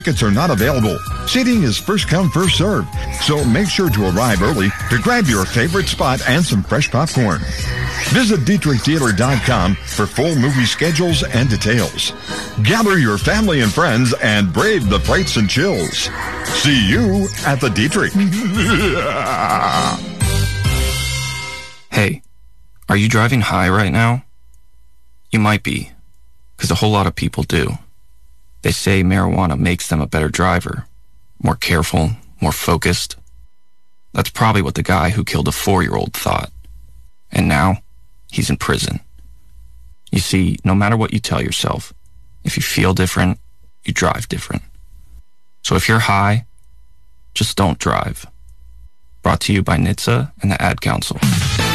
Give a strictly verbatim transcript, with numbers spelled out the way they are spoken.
Tickets are not available. Seating is first come, first serve. So make sure to arrive early to grab your favorite spot and some fresh popcorn. Visit Dietrich Theater dot com for full movie schedules and details. Gather your family and friends and brave the frights and chills. See you at the Dietrich. Hey, are you driving high right now? You might be, because a whole lot of people do. They say marijuana makes them a better driver, more careful, more focused. That's probably what the guy who killed a four-year-old thought. And now, he's in prison. You see, no matter what you tell yourself, if you feel different, you drive different. So if you're high, just don't drive. Brought to you by N H T S A and the Ad Council.